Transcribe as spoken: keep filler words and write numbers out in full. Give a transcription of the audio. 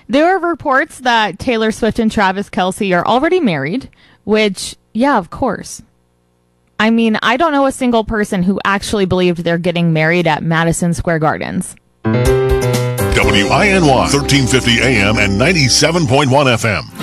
There are reports that Taylor Swift and Travis Kelce are already married, which, yeah, of course. I mean, I don't know a single person who actually believed they're getting married at Madison Square Gardens. W I N Y, thirteen fifty A M and ninety-seven point one F M.